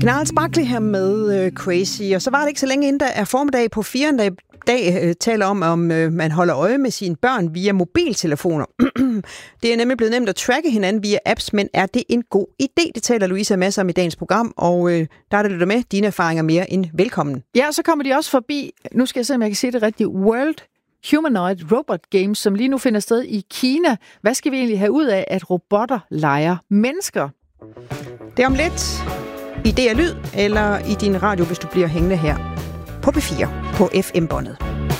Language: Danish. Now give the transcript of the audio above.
Gnarls Barkley her med Crazy, og så var det ikke så længe inden der er formiddag på 4. dag taler om man holder øje med sine børn via mobiltelefoner. Det er nemlig blevet nemt at tracke hinanden via apps, men er det en god idé? Det taler Louise masser om i dagens program, og der er det lytter med. Dine erfaringer mere end velkommen. Ja, så kommer de også forbi, nu skal jeg se, om jeg kan sige det rigtigt, World Humanoid Robot Games, som lige nu finder sted i Kina. Hvad skal vi egentlig have ud af, at robotter leger mennesker? Det er om lidt i DR Lyd, eller i din radio, hvis du bliver hængende her på P4 på FM-båndet.